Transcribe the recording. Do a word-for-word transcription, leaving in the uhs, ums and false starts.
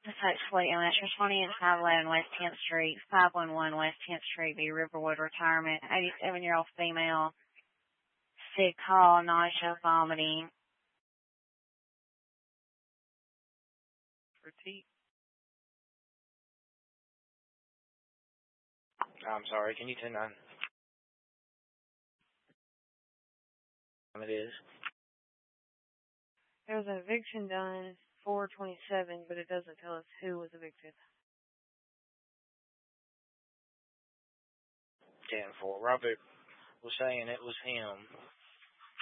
It's actually on it's twenty and five eleven West tenth Street, five one one West tenth Street, B Riverwood Retirement, eighty-seven year old female, sick call, nausea, vomiting. Repeat. I'm sorry, can you turn on? It is. There was an eviction done four twenty-seven, but it doesn't tell us who was evicted. ten four. Robert was saying it was him.